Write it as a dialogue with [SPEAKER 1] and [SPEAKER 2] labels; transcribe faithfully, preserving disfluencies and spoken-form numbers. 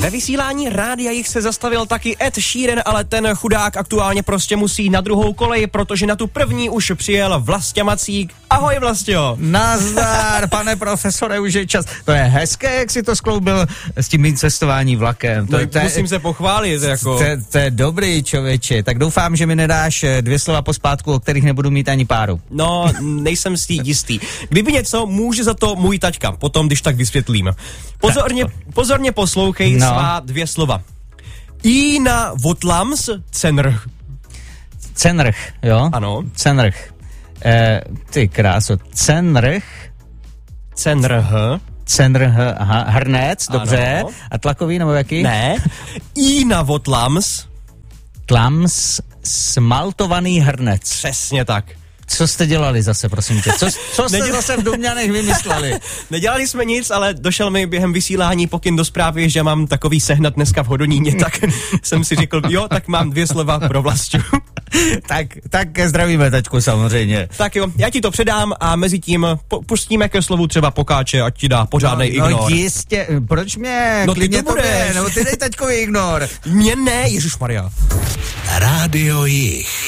[SPEAKER 1] Ve vysílání Rádia Jich se zastavil taky Ed Sheeran, ale ten chudák aktuálně prostě musí na druhou kolej, protože na tu první už přijel Vlastě Macík. Ahoj, Vlastio.
[SPEAKER 2] Nazdar, pane profesore, už je čas. To je hezké, jak si to skloubil s tím mým cestování vlakem. To,
[SPEAKER 1] no,
[SPEAKER 2] je, to
[SPEAKER 1] musím
[SPEAKER 2] je,
[SPEAKER 1] se pochválit, jako.
[SPEAKER 2] To, to je dobrý, člověče. Tak doufám, že mi nedáš dvě slova pospátku, o kterých nebudu mít ani páru.
[SPEAKER 1] No, nejsem si jistý. Kdyby něco, může za to můj taťka, potom, když tak vysvětlím. Pozorně, pozorně poslouchej no. svá dvě slova. Ina Votlams Cenrch.
[SPEAKER 2] Cenrch, jo?
[SPEAKER 1] Ano.
[SPEAKER 2] Cenrch. Eh, ty kráso. Cenrch.
[SPEAKER 1] Cenrch.
[SPEAKER 2] Cenrch, aha. Hrnec, dobře.
[SPEAKER 1] Ano.
[SPEAKER 2] A tlakový, nebo jaký?
[SPEAKER 1] Ne. Ina Votlams.
[SPEAKER 2] Tlams, smaltovaný hrnec.
[SPEAKER 1] Přesně tak.
[SPEAKER 2] Co jste dělali zase, prosím tě? Co, co jste
[SPEAKER 1] Neděl...
[SPEAKER 2] zase v Dumňanech vymysleli?
[SPEAKER 1] Nedělali jsme nic, ale došel mi během vysílání pokyn do zprávy, že mám takový sehnat dneska v Hodoníně, tak jsem si řekl, jo, tak mám dvě slova pro Vlastu.
[SPEAKER 2] tak, tak zdravíme, taťku, samozřejmě.
[SPEAKER 1] Tak jo, já ti to předám a mezi tím po- pustíme ke slovu třeba Pokáče, ať ti dá pořádnej
[SPEAKER 2] no,
[SPEAKER 1] ignor.
[SPEAKER 2] No jistě, proč mě?
[SPEAKER 1] No ty to budeš.
[SPEAKER 2] Nebo ty dej taťkový ignor.
[SPEAKER 1] Mě ne, ježišmarja.
[SPEAKER 3] Rádio Jich.